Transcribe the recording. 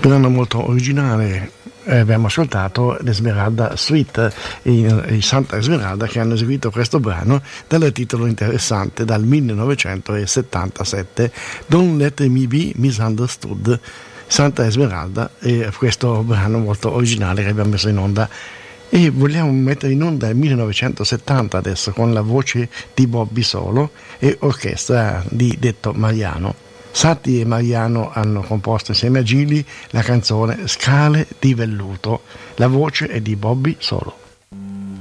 Brano molto originale. Abbiamo ascoltato l'Esmeralda Suite, i Santa Esmeralda, che hanno eseguito questo brano dal titolo interessante dal 1977, Don't Let Me Be Misunderstood. Santa Esmeralda, e questo brano molto originale che abbiamo messo in onda. E vogliamo mettere in onda il 1970 adesso, con la voce di Bobby Solo e orchestra di Detto Mariano. Satti e Mariano hanno composto insieme a Gili la canzone Scale di velluto. La voce è di Bobby Solo.